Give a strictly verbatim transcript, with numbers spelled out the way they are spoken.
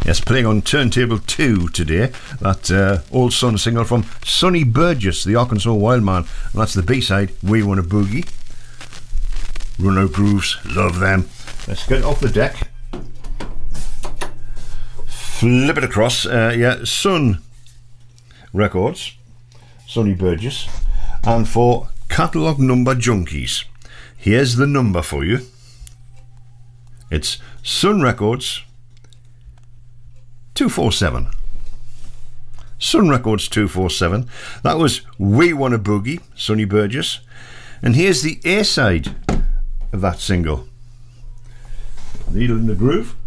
Yes, playing on turntable two today. That uh, Old Sun single from Sonny Burgess, the Arkansas Wildman. And that's the B-side, We Want a Boogie. Run Out Grooves, love them. Let's get it off the deck. Flip it across. Uh, yeah, Sun Records, Sonny Burgess. And for Catalogue Number Junkies, here's the number for you. It's Sun Records two four seven. Sun Records two four seven. That was We Want a Boogie, Sonny Burgess. And here's the A side of that single, Needle in the Groove.